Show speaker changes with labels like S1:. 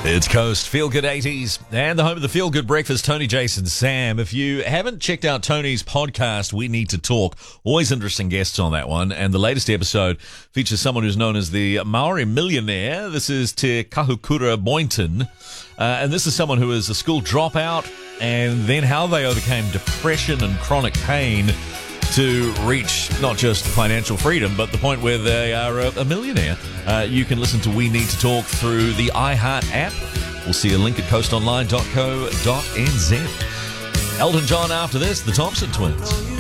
S1: It's Coast, Feel Good 80s, and the home of the Feel Good Breakfast, Tony, Jason, Sam. If you haven't checked out Tony's podcast, We Need to Talk, always interesting guests on that one, and the latest episode features someone who's known as the Maori millionaire. This is Te Kahukura Boynton, and this is someone who is a school dropout, and then how they overcame depression and chronic pain to reach not just financial freedom, but the point where they are a millionaire. You can listen to We Need to Talk through the iHeart app. We'll see a link at coastonline.co.nz. Elton John after this, the Thompson Twins.